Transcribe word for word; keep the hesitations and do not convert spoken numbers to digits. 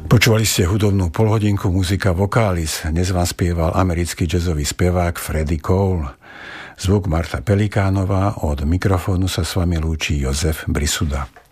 Počúvali ste hudobnú polhodinku Muzika Vokális. Dnes vám spieval americký jazzový spevák Freddie Cole. Zvuk Marta Pelikánová, od mikrofónu sa s vami lúči Jozef Brisuda.